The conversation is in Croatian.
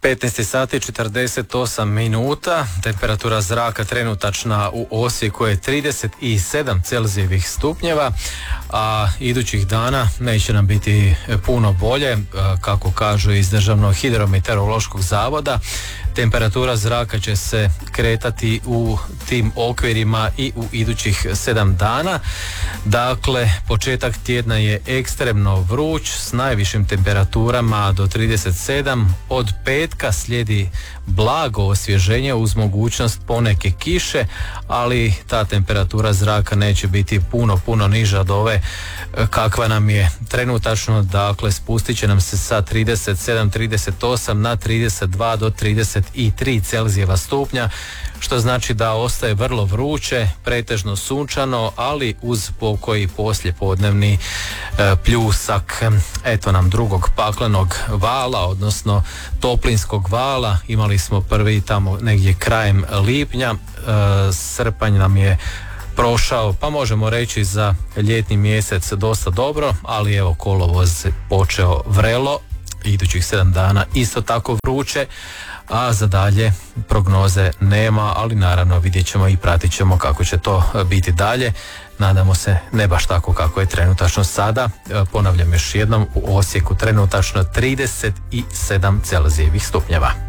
15 sati 48 minuta, temperatura zraka trenutačna u Osijeku je 37 Celzijevih stupnjeva, a idućih dana neće nam biti puno bolje, kako kažu iz Državnog hidrometeorološkog zavoda. Temperatura zraka će se kretati u tim okvirima i u idućih 7 dana. Dakle, početak tjedna je ekstremno vruć s najvišim temperaturama do 37. Od petka slijedi blago osvježenje uz mogućnost poneke kiše, ali ta temperatura zraka neće biti puno niža od ove kakva nam je trenutačno. Dakle, spustit će nam se sa 37-38 na 32 do 33 Celzijeva stupnja, što znači da ostaje vrlo vruće, pretežno sunčano, ali uz pokoji poslijepodnevni pljusak. Eto nam drugog paklenog vala, odnosno toplinskog vala. Imali smo prvi tamo negdje krajem lipnja, srpanj nam je prošao, pa možemo reći za ljetni mjesec dosta dobro, ali evo kolovoz počeo vrelo, idućih 7 dana isto tako vruće, a za dalje prognoze nema, ali naravno vidjet ćemo i pratit ćemo kako će to biti dalje. Nadamo se ne baš tako kako je trenutačno sada. Ponavljam još jednom, u Osijeku trenutačno 37 Celzijevih stupnjeva.